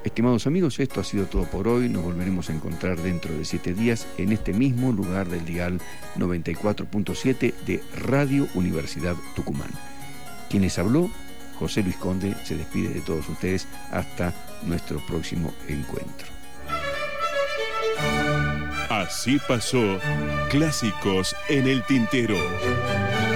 Estimados amigos, esto ha sido todo por hoy. Nos volveremos a encontrar dentro de 7 días en este mismo lugar del dial 94.7 de Radio Universidad Tucumán. Quien les habló, José Luis Conde, se despide de todos ustedes hasta nuestro próximo encuentro. Así pasó Clásicos en el Tintero.